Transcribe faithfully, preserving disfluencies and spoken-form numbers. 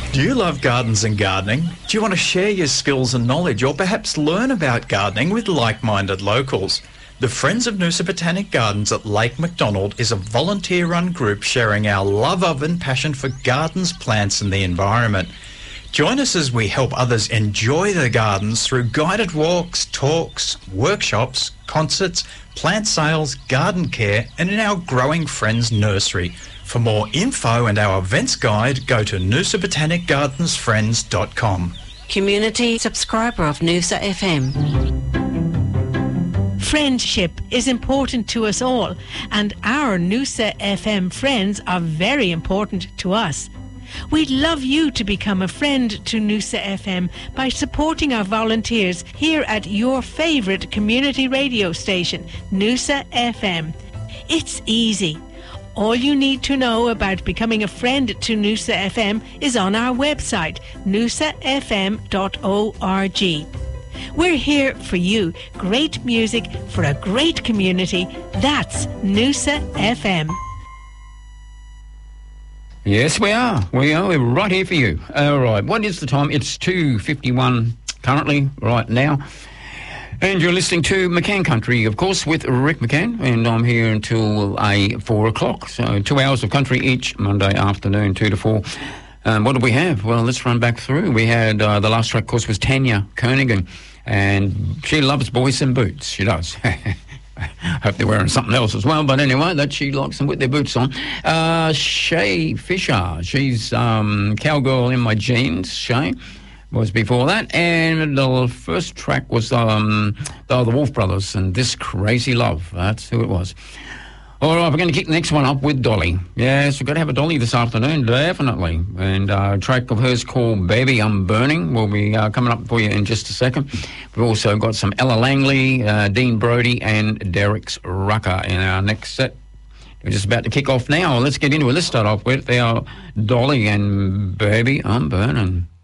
Do you love gardens and gardening? Do you want to share your skills and knowledge, or perhaps learn about gardening with like-minded locals? The Friends of Noosa Botanic Gardens at Lake MacDonald is a volunteer-run group sharing our love of and passion for gardens, plants and the environment. Join us as we help others enjoy their gardens through guided walks, talks, workshops, concerts, plant sales, garden care and in our growing Friends Nursery. For more info and our events guide, go to noosa botanic gardens friends dot com. Community subscriber of Noosa F M. Friendship is important to us all, and our Noosa F M friends are very important to us. We'd love you to become a friend to Noosa F M by supporting our volunteers here at your favourite community radio station, Noosa F M. It's easy. All you need to know about becoming a friend to Noosa F M is on our website, noosa f m dot org. We're here for you. Great music for a great community. That's Noosa F M. Yes, we are. We are. We're right here for you. All right. What is the time? It's two fifty-one currently, right now. And you're listening to McCann Country, of course, with Rick McCann. And I'm here until a four o'clock. So two hours of country each Monday afternoon, two to four. Um, what did we have? Well, let's run back through. We had, uh, the last track, of course, was Tanya Koenigan. And she loves boys in boots. She does. Hope they're wearing something else as well. But anyway, that she likes them with their boots on. Uh, Shay Fisher. She's um, Cowgirl in My Jeans, Shay. Was before that, and the first track was um, the, the Wolf Brothers and This Crazy Love. That's who it was. All right, we're going to kick the next one up with Dolly. Yes, we've got to have a Dolly this afternoon, definitely. And uh, a track of hers called Baby, I'm Burning will be uh, coming up for you in just a second. We've also got some Ella Langley, uh, Dean Brody, and Derek's Rucker in our next set. We're just about to kick off now. Let's get into it. Let's start off with our Dolly and Baby, I'm Burning.